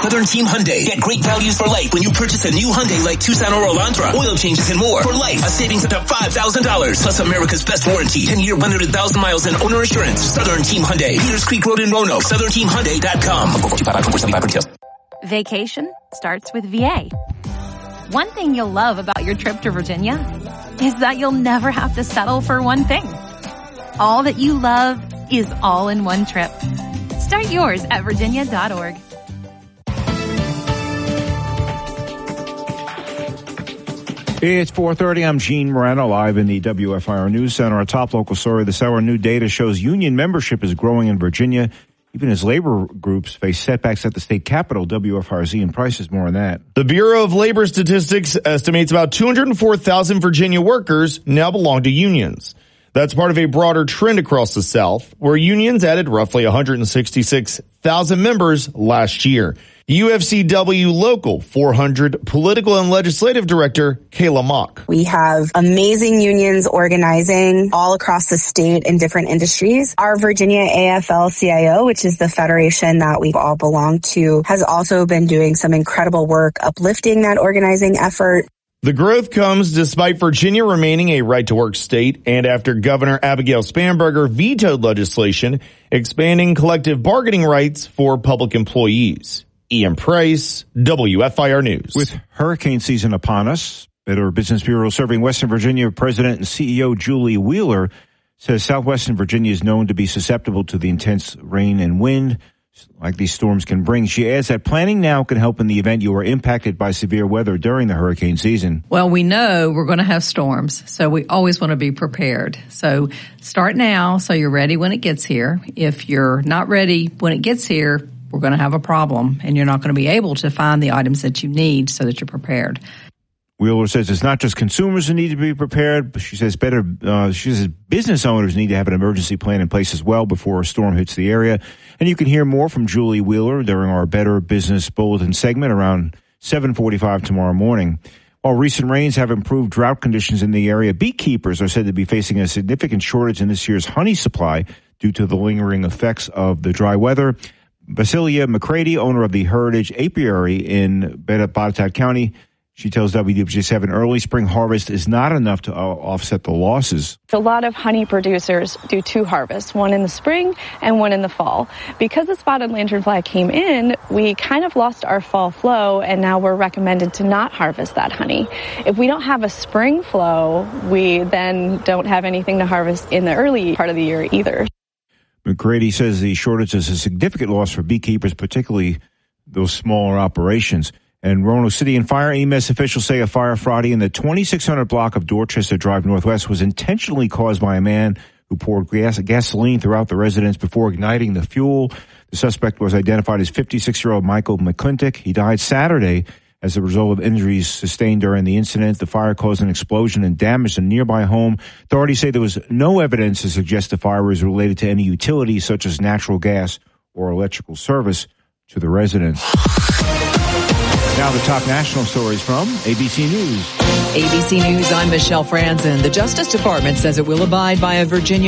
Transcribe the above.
Southern Team Hyundai. Get great values for life when you purchase a new Hyundai like Tucson or Elantra. Oil changes and more. For life, a savings up to $5,000. Plus America's best warranty. 10-year, 100,000 miles and owner assurance. Southern Team Hyundai. Peters Creek Road in Roanoke. SouthernTeamHyundai.com. Vacation starts with VA. One thing you'll love about your trip to Virginia is that you'll never have to settle for one thing. All that you love is all in one trip. Start yours at virginia.org. It's 4:30. I'm Gene Morano, live in the WFIR News Center. Our top local story this hour, new data shows union membership is growing in Virginia, even as labor groups face setbacks at the state capitol. WFIR's Ian Price has more on that. The Bureau of Labor Statistics estimates about 204,000 Virginia workers now belong to unions. That's part of a broader trend across the South, where unions added roughly 166,000 members last year. UFCW Local 400 Political and Legislative Director Kayla Mock. We have amazing unions organizing all across the state in different industries. Our Virginia AFL-CIO, which is the federation that we all belong to, has also been doing some incredible work uplifting that organizing effort. The growth comes despite Virginia remaining a right-to-work state and after Governor Abigail Spanberger vetoed legislation expanding collective bargaining rights for public employees. Ian Price, WFIR News. With hurricane season upon us, Better Business Bureau serving Western Virginia President and CEO Julie Wheeler says Southwestern Virginia is known to be susceptible to the intense rain and wind like these storms can bring. She adds that planning now can help in the event you are impacted by severe weather during the hurricane season. Well, we know we're going to have storms, so we always want to be prepared. So start now so you're ready when it gets here. If you're not ready when it gets here, we're going to have a problem, and you're not going to be able to find the items that you need so that you're prepared. Wheeler says it's not just consumers who need to be prepared, but she says business owners need to have an emergency plan in place as well before a storm hits the area. And you can hear more from Julie Wheeler during our Better Business Bulletin segment around 7:45 tomorrow morning. While recent rains have improved drought conditions in the area, beekeepers are said to be facing a significant shortage in this year's honey supply due to the lingering effects of the dry weather. Basilia McCready, owner of the Heritage Apiary in Botetourt County, she tells WWJ7 an early spring harvest is not enough to offset the losses. A lot of honey producers do two harvests, one in the spring and one in the fall. Because the spotted lanternfly came in, we kind of lost our fall flow, and now we're recommended to not harvest that honey. If we don't have a spring flow, we then don't have anything to harvest in the early part of the year either. McCready says the shortage is a significant loss for beekeepers, particularly those smaller operations. And Roanoke City and Fire EMS officials say a fire Friday in the 2600 block of Dorchester Drive Northwest was intentionally caused by a man who poured gasoline throughout the residence before igniting the fuel. The suspect was identified as 56-year-old Michael McClintock. He died Saturday as a result of injuries sustained during the incident. The fire caused an explosion and damaged a nearby home. Authorities say there was no evidence to suggest the fire was related to any utilities such as natural gas or electrical service to the residents. Now the top national stories from ABC News. ABC News, I'm Michelle Franzen. The Justice Department says it will abide by a Virginia